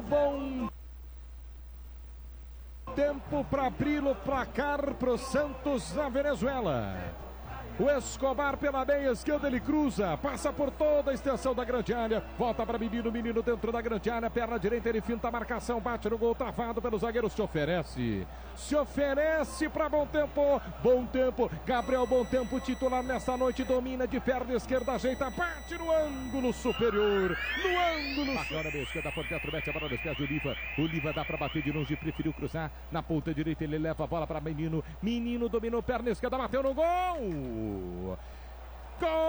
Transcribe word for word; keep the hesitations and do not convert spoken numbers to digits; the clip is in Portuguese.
bom tempo para abrir o placar para o Santos na Venezuela. O Escobar pela meia esquerda, ele cruza, passa por toda a extensão da grande área, volta para Menino, Menino dentro da grande área, perna direita, ele finta a marcação, bate no gol, travado pelo zagueiro, se oferece, se oferece para Bom Tempo, Bom Tempo, Gabriel Bom Tempo, titular nessa noite, domina de perna esquerda, ajeita, bate no ângulo superior, no ângulo superior, na esquerda por dentro, mete a bola nos pés do Oliva, Oliva dá para bater de longe, preferiu cruzar, na ponta direita ele leva a bola para Menino, Menino dominou, perna esquerda, bateu no gol! Gol!